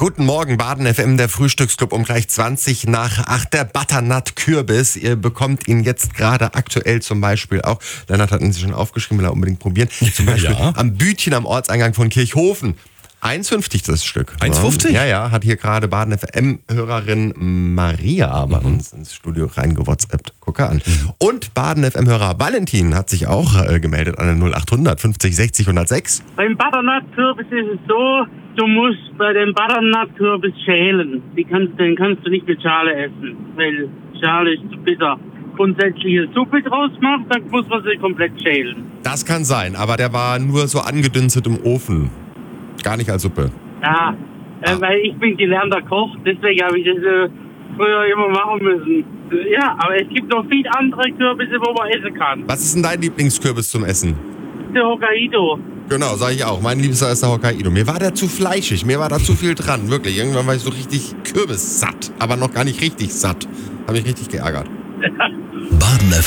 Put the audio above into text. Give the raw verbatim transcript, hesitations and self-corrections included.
Guten Morgen, Baden F M, der Frühstücksclub um gleich zwanzig nach acht. Der Butternut Kürbis. Ihr bekommt ihn jetzt gerade aktuell zum Beispiel auch. Lennart hat ihn sich schon aufgeschrieben, will er unbedingt probieren. Zum Beispiel Ja. am Bütchen am Ortseingang von Kirchhofen. eins fünfzig das Stück. eins fünfzig? Ja, ja, hat hier gerade Baden F M-Hörerin Maria bei uns ins Studio reingewhatsappt. Gucke an. Und Baden F M-Hörer Valentin hat sich auch äh, gemeldet an der null achthundert fünfzig sechzig hundertsechs. Beim Butternut-Kürbis ist es so, du musst bei dem Butternut-Kürbis schälen. Die kannst, den kannst du nicht mit Schale essen, weil Schale ist zu bitter. Grundsätzliche Suppe draus macht, dann muss man sie komplett schälen. Das kann sein, aber der war nur so angedünstet im Ofen. Gar nicht als Suppe. Ja, äh, weil ich bin gelernter Koch, deswegen habe ich das äh, früher immer machen müssen. Ja, aber es gibt noch viele andere Kürbisse, wo man essen kann. Was ist denn dein Lieblingskürbis zum Essen? Der Hokkaido. Genau, sage ich auch. Mein Liebster ist der Hokkaido. Mir war der zu fleischig, mir war da zu viel dran. Wirklich, irgendwann war ich so richtig kürbissatt. Aber noch gar nicht richtig satt. Habe mich richtig geärgert. Baden F M.